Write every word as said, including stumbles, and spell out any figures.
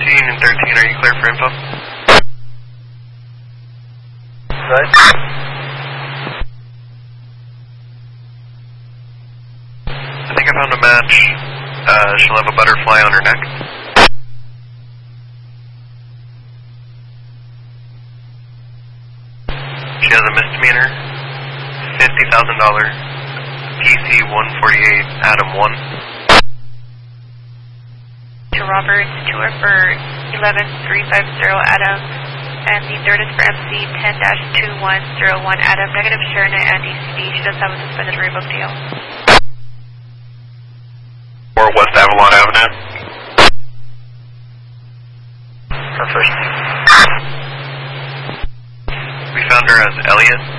sixteen and thirteen, are you clear for info? Right. I think I found a match. Uh, she'll have a butterfly on her neck. She has a misdemeanor, fifty thousand dollars, P C one forty-eight, Adam one. To Roberts, tour for eleven three five zero Adam, and the third is for M C ten dash two one zero one Adam, negative Sharona and D C D. She does have a suspended rebook deal. Or West Avalon Avenue. Her first name. We found her as Elliot.